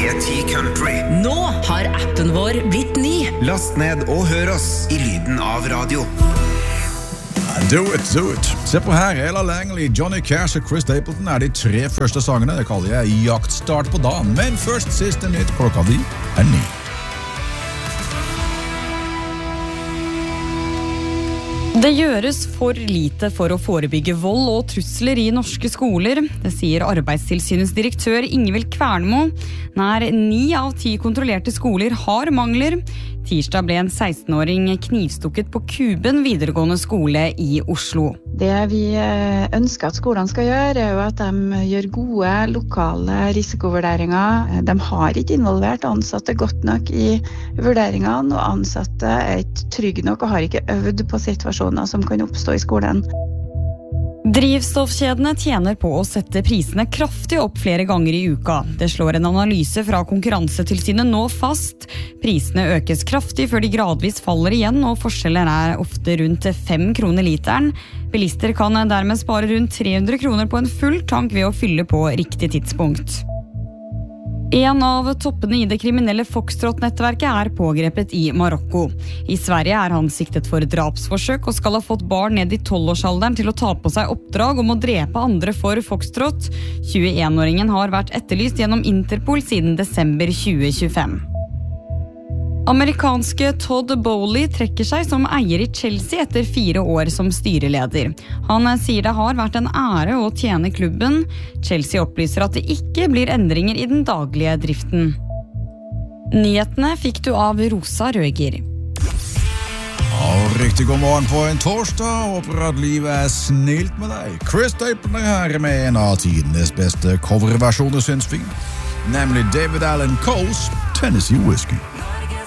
P10 Country. Nå har appen vår blitt ny. Last ned og hør oss i lyden av radio. Do it. Se på her, Ella Langley, Johnny Cash og Chris Stapleton de 3 første sangene. Det kaller jeg jaktstart på dagen. Men først siste nytt klokka 9. Det gjøres for lite for å forebygge vold og trusler i norske skoler. Det sier Arbeidstilsynets direktør Ingvild Kvernmo. Nær 9 av 10 kontrollerte skoler har mangler. Tirsdag ble en 16-åring knivstukket på Kuben videregående skole i Oslo. Det vi ønsker at skolene skal gjøre, er jo at de gjør gode lokale risikovurderinger. De har ikke involvert ansatte godt nok i vurderingene, og ansatte er ikke trygge nok og har ikke øvd på situasjoner som kan oppstå i skolen. Drivstoffkjedene tjener på å sette prisene kraftig opp flere ganger i uka. Det slår en analyse fra Konkurransetilsynet nå fast. Prisene økes kraftig før de gradvis faller igjen, og forskjellen er ofte rundt 5 kroner literen. Bilister kan dermed spare rundt 300 kroner på en full tank ved å fylle på riktig tidspunkt. En av toppene i det kriminelle Foxtrot-nettverket er pågrepet i Marokko. I Sverige er han siktet for drapsforsøk og skal ha fått barn ned i 12-årsalderen til å ta på seg oppdrag om å drepe andre for Foxtrot. 21-åringen har vært etterlyst gjennom Interpol siden desember 2025. Amerikanske Todd Bowley trekker seg som eier i Chelsea etter 4 år som styreleder. Han sier det har vært en ære å tjene klubben. Chelsea opplyser at det ikke blir endringer i den daglige driften. Nyhetene fikk du av Rosa Røger. Riktig god morgen på en torsdag. Håper at livet snilt med deg. Chris Stapleton her med en av tidenes beste coverversjoner, synes vi. Nemlig David Allan Coles Tennessee Whiskey.